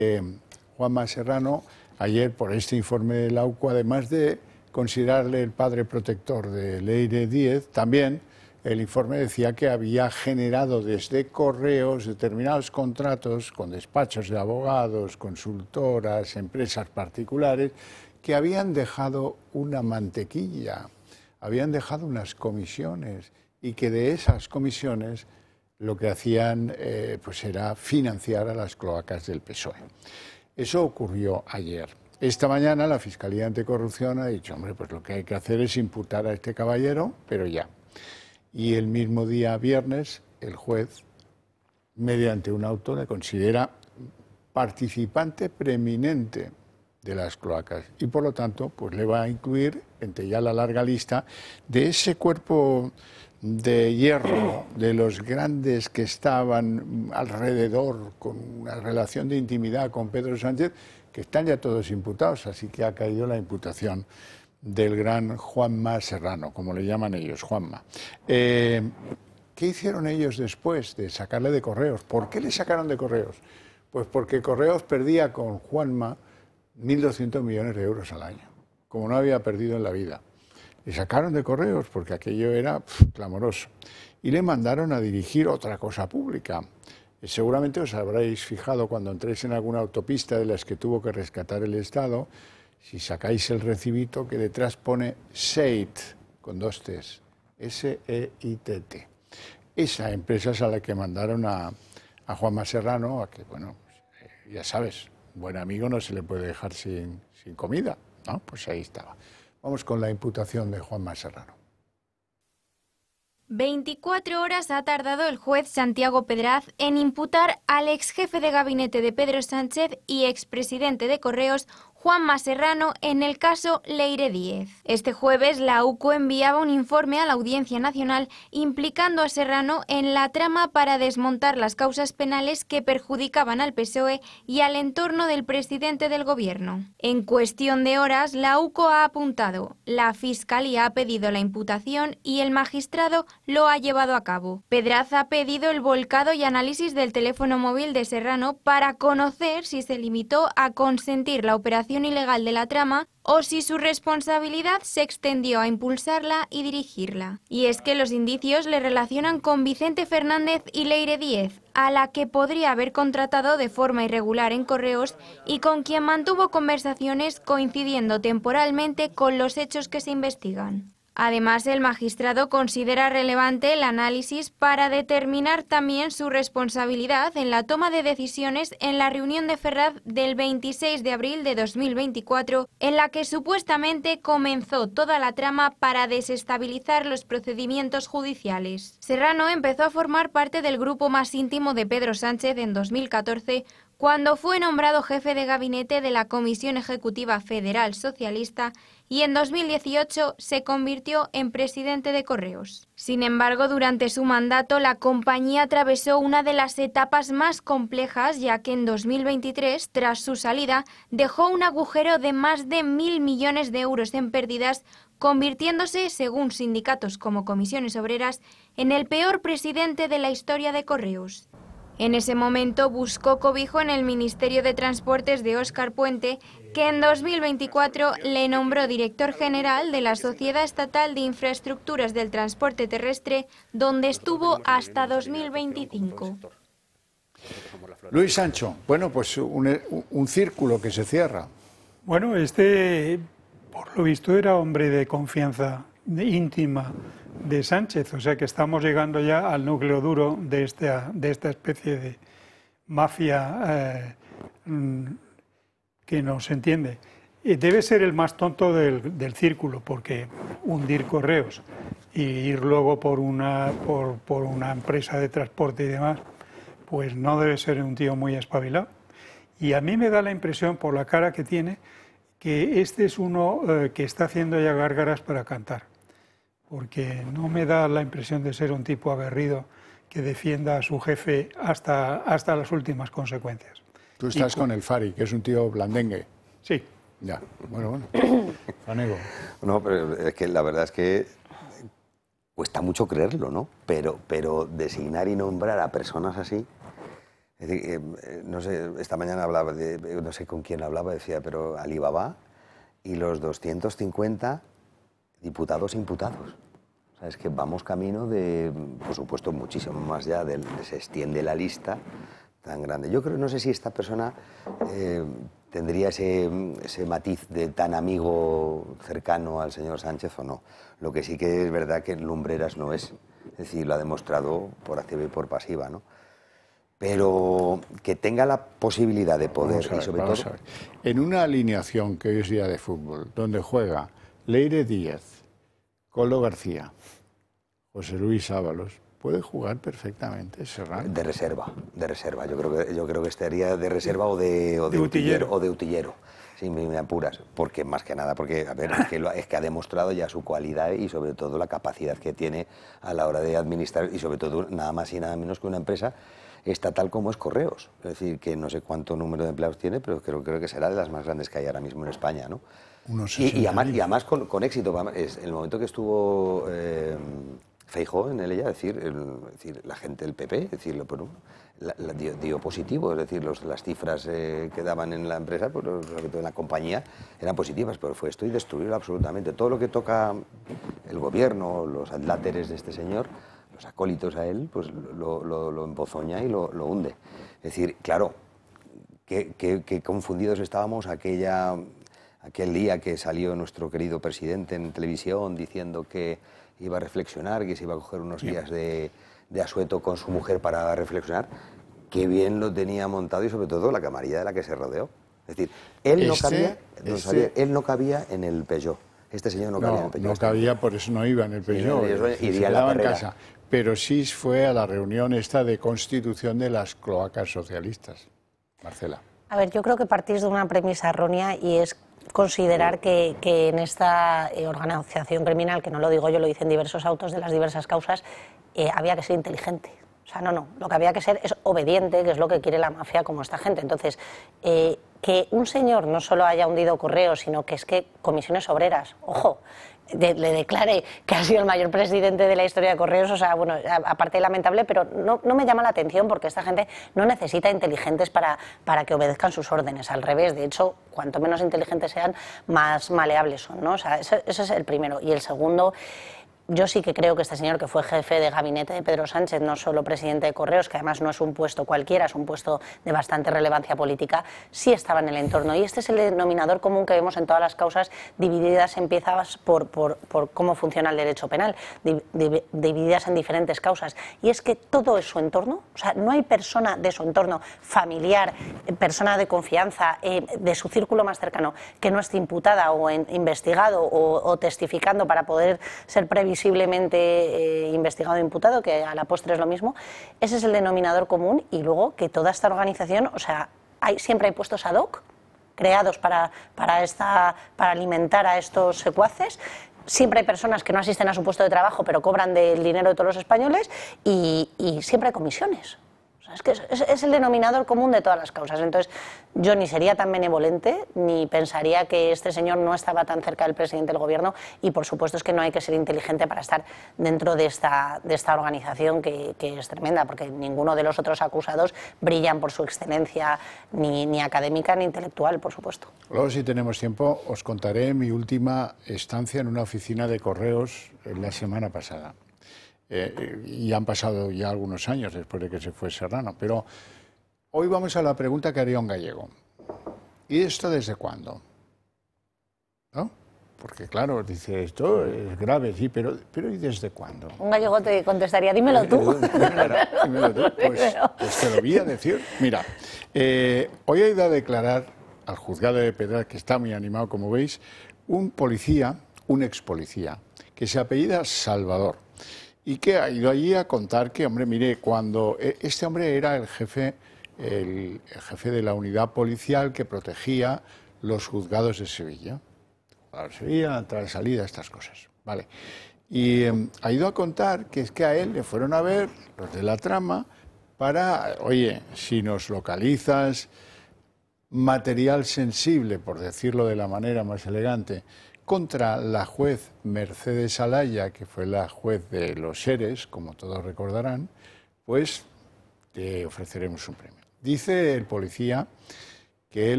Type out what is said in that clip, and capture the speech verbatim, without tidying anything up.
Eh, Juanma Serrano, ayer por este informe de la U C O, además de considerarle el padre protector de Leire Díez, también el informe decía que había generado desde Correos determinados contratos con despachos de abogados, consultoras, empresas particulares, que habían dejado una mantequilla, habían dejado unas comisiones, y que de esas comisiones lo que hacían eh, pues era financiar a las cloacas del P S O E. Eso ocurrió ayer. Esta mañana la Fiscalía Anticorrupción ha dicho, hombre, pues lo que hay que hacer es imputar a este caballero, pero ya. Y el mismo día, viernes, el juez, mediante un auto, le considera participante preeminente de las cloacas y, por lo tanto, pues le va a incluir entre ya la larga lista de ese cuerpo de hierro, de los grandes que estaban alrededor con una relación de intimidad con Pedro Sánchez, que están ya todos imputados, así que ha caído la imputación del gran Juanma Serrano, como le llaman ellos, Juanma. Eh, ¿Qué hicieron ellos después de sacarle de Correos? ¿Por qué le sacaron de Correos? Pues porque Correos perdía con Juanma mil doscientos millones de euros al año, como no había perdido en la vida. Le sacaron de Correos porque aquello era pff, clamoroso. Y le mandaron a dirigir otra cosa pública. Y seguramente os habréis fijado cuando entréis en alguna autopista de las que tuvo que rescatar el Estado, si sacáis el recibito, que detrás pone S E I T, con dos T's, S E I T T. Esa empresa es a la que mandaron a, a Juanma Serrano, a que, bueno, ya sabes, buen amigo no se le puede dejar sin, sin comida, ¿no? Pues ahí estaba. Vamos con la imputación de Juanma Serrano. veinticuatro horas ha tardado el juez Santiago Pedraz en imputar al ex jefe de gabinete de Pedro Sánchez y expresidente de Correos, Juanma Serrano, en el caso Leire Díez. Este jueves la U C O enviaba un informe a la Audiencia Nacional implicando a Serrano en la trama para desmontar las causas penales que perjudicaban al P S O E y al entorno del presidente del Gobierno. En cuestión de horas, la U C O ha apuntado, la Fiscalía ha pedido la imputación y el magistrado lo ha llevado a cabo. Pedraz ha pedido el volcado y análisis del teléfono móvil de Serrano para conocer si se limitó a consentir la operación ilegal de la trama o si su responsabilidad se extendió a impulsarla y dirigirla. Y es que los indicios le relacionan con Vicente Fernández y Leire Díez, a la que podría haber contratado de forma irregular en Correos y con quien mantuvo conversaciones coincidiendo temporalmente con los hechos que se investigan. Además, el magistrado considera relevante el análisis para determinar también su responsabilidad en la toma de decisiones en la reunión de Ferraz del veintiséis de abril de dos mil veinticuatro, en la que supuestamente comenzó toda la trama para desestabilizar los procedimientos judiciales. Serrano empezó a formar parte del grupo más íntimo de Pedro Sánchez en dos mil catorce, cuando fue nombrado jefe de gabinete de la Comisión Ejecutiva Federal Socialista y en dos mil dieciocho se convirtió en presidente de Correos. Sin embargo, durante su mandato la compañía atravesó una de las etapas más complejas, ya que en dos mil veintitrés, tras su salida, dejó un agujero de más de mil millones de euros en pérdidas, convirtiéndose, según sindicatos como Comisiones Obreras, en el peor presidente de la historia de Correos. En ese momento buscó cobijo en el Ministerio de Transportes de Óscar Puente, que en dos mil veinticuatro le nombró director general de la Sociedad Estatal de Infraestructuras del Transporte Terrestre, donde estuvo hasta dos mil veinticinco. Luis Sancho, bueno, pues un, un círculo que se cierra. Bueno, este, por lo visto, era hombre de confianza íntima de Sánchez, o sea que estamos llegando ya al núcleo duro de esta, de esta especie de mafia eh, que no se entiende. Y debe ser el más tonto del, del círculo, porque hundir Correos y ir luego por una, por, por una empresa de transporte y demás, pues no debe ser un tío muy espabilado. Y a mí me da la impresión, por la cara que tiene, que este es uno eh, que está haciendo ya gárgaras para cantar. Porque no me da la impresión de ser un tipo aguerrido que defienda a su jefe hasta, hasta las últimas consecuencias. Tú estás y, con el Fari, que es un tío blandengue. Sí. Ya, bueno, bueno. Fanego. No, pero es que la verdad es que cuesta mucho creerlo, ¿no? Pero, pero designar y nombrar a personas así Es decir, eh, no sé, esta mañana hablaba de, no sé con quién hablaba, decía, pero Alibaba y los doscientos cincuenta diputados imputados. O sea, es que vamos camino de, por supuesto, muchísimo más allá, de, de, se extiende la lista tan grande. Yo creo, no sé si esta persona eh, tendría ese, ese matiz de tan amigo cercano al señor Sánchez o no. Lo que sí que es verdad que Lumbreras no es, es decir, lo ha demostrado por activa y por pasiva, ¿no? Pero que tenga la posibilidad de poder, ver, y sobre todo... En una alineación que hoy es día de fútbol, donde juega Leire Díez, Colo García, José Luis Ábalos, puede jugar perfectamente Serrano. De reserva, de reserva. Yo creo que, yo creo que estaría de reserva o de, o de, de utillero. utillero. O de utillero, si me, me apuras. Porque más que nada, porque a ver, es que, lo, es que ha demostrado ya su cualidad y sobre todo la capacidad que tiene a la hora de administrar y sobre todo nada más y nada menos que una empresa estatal como es Correos. Es decir, que no sé cuánto número de empleados tiene, pero creo, creo que será de las más grandes que hay ahora mismo en España, ¿no? Y, y además, y además con, con éxito. Es el momento que estuvo eh, Feijóo en el ella, es decir, el, es decir, la gente del P P, es decir, bueno, la, la dio, dio positivo, es decir, los, las cifras eh, que daban en la empresa, pues, sobre todo en la compañía, eran positivas, pero fue esto y destruirlo absolutamente. Todo lo que toca el gobierno, los adláteres de este señor, los acólitos a él, pues lo, lo, lo empozoña y lo, lo hunde. Es decir, claro, qué, qué, qué confundidos estábamos aquella, aquel día que salió nuestro querido presidente en televisión diciendo que iba a reflexionar, que se iba a coger unos días de, de asueto con su mujer para reflexionar. Qué bien lo tenía montado y sobre todo la camarilla de la que se rodeó. Es decir, él no, este, cabía, no, este... sabía, él no cabía en el Peugeot. Este señor no cabía no, en el Peugeot. No cabía, por eso no iba en el Peugeot. Sí, no, se iría a la en casa. Pero sí fue a la reunión esta de constitución de las cloacas socialistas. Marcela. A ver, yo creo que partís de una premisa errónea y es considerar que, que en esta eh, organización criminal, que no lo digo yo, lo dicen diversos autos de las diversas causas, eh, había que ser inteligente. O sea, no, no, lo que había que ser es obediente, que es lo que quiere la mafia como esta gente. Entonces, eh, que un señor no solo haya hundido Correos, sino que es que Comisiones Obreras, ojo, de, le declare que ha sido el mayor presidente de la historia de Correos, o sea, bueno, aparte de lamentable, pero no, no me llama la atención porque esta gente no necesita inteligentes para, para que obedezcan sus órdenes, al revés, de hecho, cuanto menos inteligentes sean, más maleables son, ¿no? O sea, ese, ese es el primero. Y el segundo, yo sí que creo que este señor, que fue jefe de gabinete de Pedro Sánchez, no solo presidente de Correos, que además no es un puesto cualquiera, es un puesto de bastante relevancia política, sí estaba en el entorno. Y este es el denominador común que vemos en todas las causas divididas en piezas por, por, por cómo funciona el derecho penal, divididas en diferentes causas. Y es que todo es su entorno, o sea, no hay persona de su entorno familiar, persona de confianza, eh, de su círculo más cercano, que no esté imputada o en, investigado o, o testificando para poder ser previsible posiblemente eh, investigado o imputado, que a la postre es lo mismo. Ese es el denominador común. Y luego que toda esta organización, o sea, hay, siempre hay puestos ad hoc creados para, para, esta, para alimentar a estos secuaces. Siempre hay personas que no asisten a su puesto de trabajo pero cobran del dinero de todos los españoles y, y siempre hay comisiones. O sea, es que es, es, es el denominador común de todas las causas. Entonces, yo ni sería tan benevolente, ni pensaría que este señor no estaba tan cerca del presidente del gobierno, y por supuesto es que no hay que ser inteligente para estar dentro de esta, de esta organización que, que es tremenda, porque ninguno de los otros acusados brillan por su excelencia ni, ni académica ni intelectual, por supuesto. Luego, si tenemos tiempo, os contaré mi última estancia en una oficina de Correos la semana pasada. Eh, y han pasado ya algunos años después de que se fue Serrano, pero hoy vamos a la pregunta que haría un gallego. ¿Y esto desde cuándo? ¿No? Porque claro, dice, esto es grave, sí, pero, pero ¿y desde cuándo? Un gallego te contestaría, dímelo tú. Dímelo, dímelo tú. Pues, pues te lo voy a decir. Mira, eh, hoy ha ido a declarar al juzgado de Pedraz, que está muy animado, como veis, un policía, un ex policía, que se apellida Salvador, y que ha ido allí a contar que, hombre, mire, cuando este hombre era el jefe, el, el jefe de la unidad policial que protegía los juzgados de Sevilla. Juzgados de Sevilla, entrada y salida, estas cosas, ¿vale? Y eh, ha ido a contar que es que a él le fueron a ver los de la trama para, oye, si nos localizas material sensible, por decirlo de la manera más elegante, contra la juez Mercedes Alaya, que fue la juez de los Eres, como todos recordarán, pues te ofreceremos un premio. Dice el policía que él